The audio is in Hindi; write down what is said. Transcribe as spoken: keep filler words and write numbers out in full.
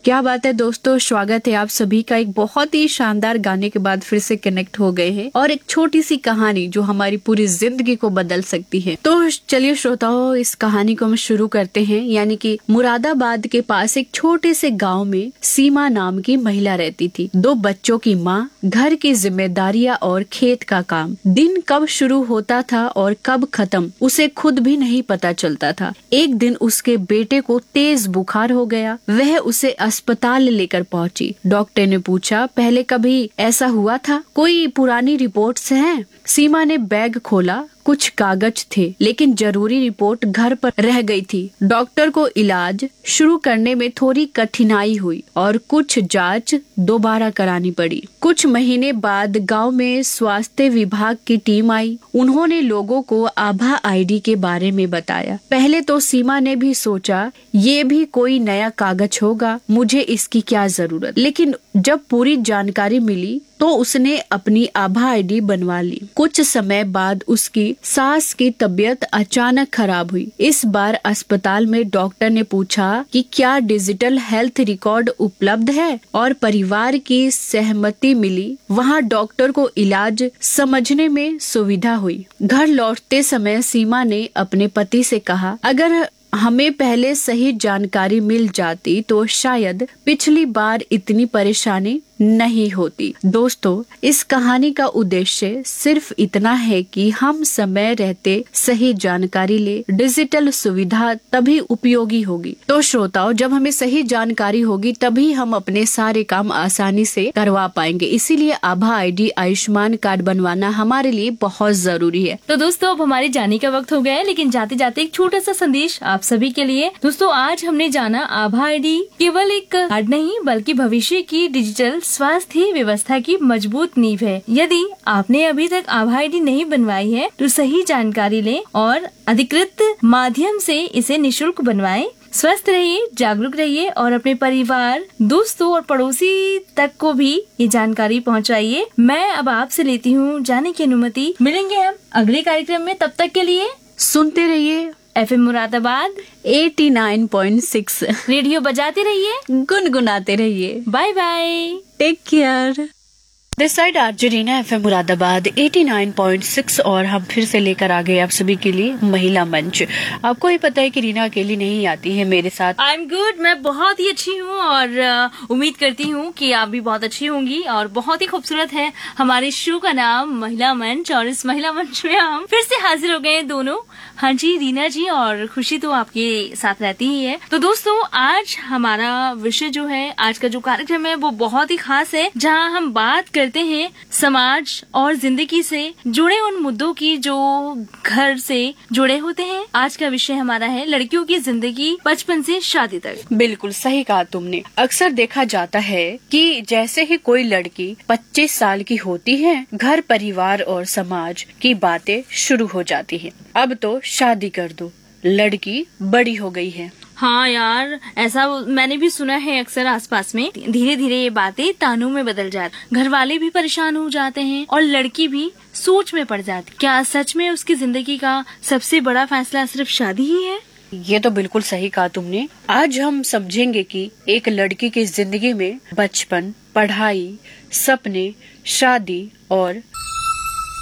क्या बात है दोस्तों, स्वागत है आप सभी का एक बहुत ही शानदार गाने के बाद फिर से कनेक्ट हो गए हैं और एक छोटी सी कहानी जो हमारी पूरी जिंदगी को बदल सकती है। तो चलिए श्रोताओं, इस कहानी को हम शुरू करते हैं। यानी कि मुरादाबाद के पास एक छोटे से गांव में सीमा नाम की महिला रहती थी। दो बच्चों की माँ, घर की जिम्मेदारियां और खेत का काम। दिन कब शुरू होता था और कब खत्म उसे खुद भी नहीं पता चलता था। एक दिन उसके बेटे को तेज बुखार हो गया। वह उसे अस्पताल लेकर पहुंची। डॉक्टर ने पूछा, पहले कभी ऐसा हुआ था? कोई पुरानी रिपोर्ट्स हैं? सीमा ने बैग खोला। कुछ कागज थे, लेकिन जरूरी रिपोर्ट घर पर रह गई थी। डॉक्टर को इलाज शुरू करने में थोड़ी कठिनाई हुई और कुछ जांच दोबारा करानी पड़ी। कुछ महीने बाद गांव में स्वास्थ्य विभाग की टीम आई। उन्होंने लोगों को आभा आईडी के बारे में बताया। पहले तो सीमा ने भी सोचा, ये भी कोई नया कागज होगा, मुझे इसकी क्या जरूरत। लेकिन जब पूरी जानकारी मिली तो उसने अपनी आभा आईडी बनवा ली। कुछ समय बाद उसकी सास की तबीयत अचानक खराब हुई। इस बार अस्पताल में डॉक्टर ने पूछा कि क्या डिजिटल हेल्थ रिकॉर्ड उपलब्ध है और परिवार की सहमति मिली। वहाँ डॉक्टर को इलाज समझने में सुविधा हुई। घर लौटते समय सीमा ने अपने पति से कहा, अगर हमें पहले सही जानकारी मिल जाती तो शायद पिछली बार इतनी परेशानी नहीं होती। दोस्तों, इस कहानी का उद्देश्य सिर्फ इतना है कि हम समय रहते सही जानकारी ले। डिजिटल सुविधा तभी उपयोगी होगी। तो श्रोताओं, जब हमें सही जानकारी होगी तभी हम अपने सारे काम आसानी से करवा पाएंगे। इसीलिए आभा आईडी, आयुष्मान कार्ड बनवाना हमारे लिए बहुत जरूरी है। तो दोस्तों, अब हमारे जाने का वक्त हो गया है, लेकिन जाते जाते एक छोटा सा संदेश आप सभी के लिए। दोस्तों, आज हमने जाना आभा आईडी केवल एक कार्ड नहीं बल्कि भविष्य की डिजिटल स्वास्थ्य व्यवस्था की मजबूत नींव है। यदि आपने अभी तक आभा आईडी नहीं बनवाई है तो सही जानकारी लें और अधिकृत माध्यम से इसे निशुल्क बनवाएं। स्वस्थ रहिए, जागरूक रहिए और अपने परिवार, दोस्तों और पड़ोसी तक को भी ये जानकारी पहुंचाइए। मैं अब आपसे लेती हूँ जाने की अनुमति। मिलेंगे हम अगले कार्यक्रम में, तब तक के लिए सुनते रहिए एफ एम मुरादाबाद नवासी पॉइंट सिक्स। रेडियो बजाते रहिए, गुनगुनाते रहिए। Bye bye, take care. This side RJ Reena, F M Moradabad नवासी पॉइंट सिक्स और हम फिर से लेकर आ गए आप सभी के लिए महिला मंच। आपको ही पता है कि रीना अकेली नहीं आती है, मेरे साथ आई एम गुड। मैं बहुत ही अच्छी हूँ और uh, उम्मीद करती हूँ कि आप भी बहुत अच्छी होंगी। और बहुत ही खूबसूरत है हमारे शो का नाम महिला मंच, और इस महिला मंच में हम फिर से हाजिर हो गए हैं दोनों। हाँ जी रीना जी, और खुशी तो आपके साथ रहती ही है। तो दोस्तों, आज हमारा विषय जो है, आज का जो कार्यक्रम है वो बहुत ही खास है, जहाँ हम बात करते हैं समाज और जिंदगी से जुड़े उन मुद्दों की जो घर से जुड़े होते हैं। आज का विषय हमारा है लड़कियों की जिंदगी बचपन से शादी तक। बिल्कुल सही कहा तुमने। अक्सर देखा जाता है कि जैसे ही कोई लड़की पच्चीस साल की होती है, घर परिवार और समाज की बातें शुरू हो जाती है। अब तो शादी कर दो, लड़की बड़ी हो गई है। हाँ यार, ऐसा मैंने भी सुना है अक्सर आसपास में। धीरे धीरे ये बातें तानों में बदल जाती, घर वाले भी परेशान हो जाते हैं और लड़की भी सोच में पड़ जाती। क्या सच में उसकी जिंदगी का सबसे बड़ा फैसला सिर्फ शादी ही है? ये तो बिल्कुल सही कहा तुमने। आज हम समझेंगे कि एक लड़की की जिंदगी में बचपन, पढ़ाई, सपने, शादी और